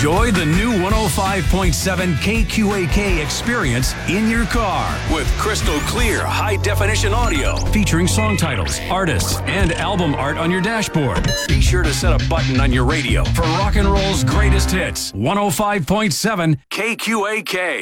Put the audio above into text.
Enjoy the new 105.7 KQAK experience in your car with crystal clear, high-definition audio featuring song titles, artists, and album art on your dashboard. Be sure to set a button on your radio for rock and roll's greatest hits. 105.7 KQAK.